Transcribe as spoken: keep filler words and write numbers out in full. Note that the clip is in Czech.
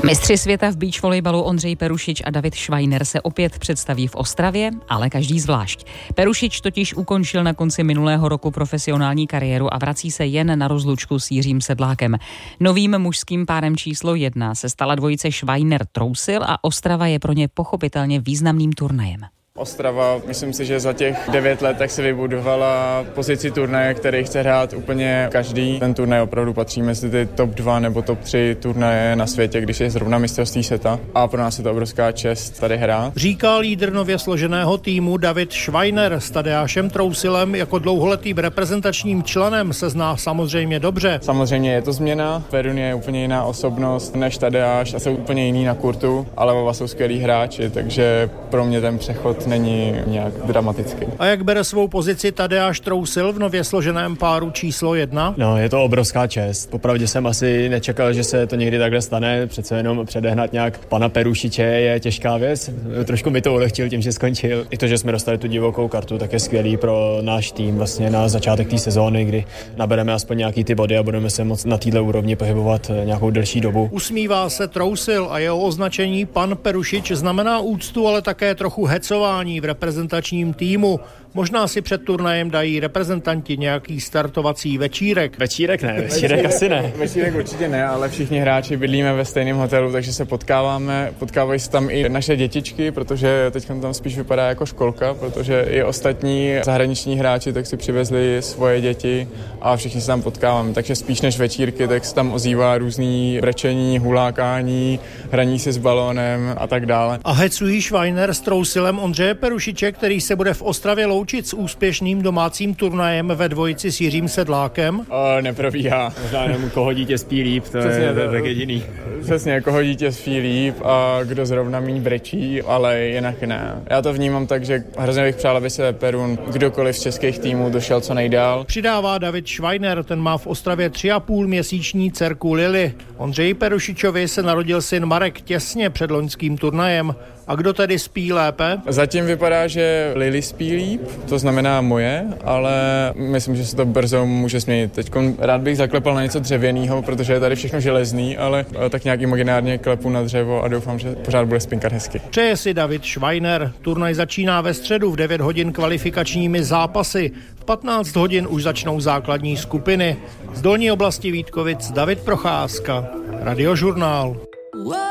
Mistři světa v beach volejbalu Ondřej Perušič a David Švajner se opět představí v Ostravě, ale každý zvlášť. Perušič totiž ukončil na konci minulého roku profesionální kariéru a vrací se jen na rozlučku s Jiřím Sedlákem. Novým mužským párem číslo jedna se stala dvojice Švajner-Trousil a Ostrava je pro ně pochopitelně významným turnajem. Ostrava, myslím si, že za těch devět let tak se vybudovala pozici turnaje, který chce hrát úplně každý. Ten turnaj opravdu patří mezi ty top dva nebo top tři turnaje na světě, když je zrovna mistrovství světa. A pro nás je to obrovská čest tady hrát. Říká lídr nově složeného týmu David Švajner. S Tadeášem Trousilem jako dlouholetým reprezentačním členem se zná samozřejmě dobře. Samozřejmě je to změna. Perun je úplně jiná osobnost než Tadeáš a jsou úplně jiný na kurtu, ale oba jsou skvělí hráči, takže pro mě ten přechod není nějak dramatický. A jak bere svou pozici Tadeáš Trousil v nově složeném páru číslo jedna? No, je to obrovská čest. Popravdě jsem asi nečekal, že se to někdy takhle stane. Přece jenom předehnat nějak pana Perušiče je těžká věc. Trošku mi to ulehčil tím, že skončil. I to, že jsme dostali tu divokou kartu, tak je skvělý pro náš tým vlastně na začátek té sezóny, kdy nabereme aspoň nějaký ty body a budeme se moc na této úrovni pohybovat nějakou delší dobu. Usmívá se Trousil a jeho označení pan Perušič znamená úctu, ale také trochu hecování v reprezentačním týmu. Možná si před turnajem dají reprezentanti nějaký startovací večírek. Večírek ne, večírek asi ne. Večírek určitě ne, ale všichni hráči bydlíme ve stejném hotelu, takže se potkáváme. Potkávají se tam i naše dětičky, protože teď tam spíš vypadá jako školka, protože i ostatní zahraniční hráči tak si přivezli svoje děti a všichni se tam potkáváme. Takže spíš než večírky, tak se tam ozývá různý brečení, hulákání, hraní si s balónem a tak dále. A hecují Švajner s Trousilem Ondřeje Perušiče, který se bude v Ostravě loučit s úspěšným domácím turnajem ve dvojici s Jiřím Sedlákem? O, neprobíhá. Možná jenom koho dítě spí líp, to přesně, je tak jediný. Přesně, koho dítě spí líp a kdo zrovna míň brečí, ale jinak ne. Já to vnímám tak, že hrozně bych přál, aby se Perun kdokoliv z českých týmů došel co nejdál. Přidává David Švajner, ten má v Ostravě tři a půl měsíční dcerku Lily. Ondřeji Perušičovi se narodil syn Marek těsně před loňským turnajem. A kdo tedy spí lépe? Zatím vypadá, že Lily spí líp, to znamená moje, ale myslím, že se to brzo může změnit. Teď rád bych zaklepal na něco dřevěného, protože je tady všechno železný, ale tak nějak imaginárně klepu na dřevo a doufám, že pořád bude spinkat hezky. Přeje si David Švajner. Turnaj začíná ve středu v devět hodin kvalifikačními zápasy. V patnáct hodin už začnou základní skupiny. Z dolní oblasti Vítkovic David Procházka, Radiožurnál.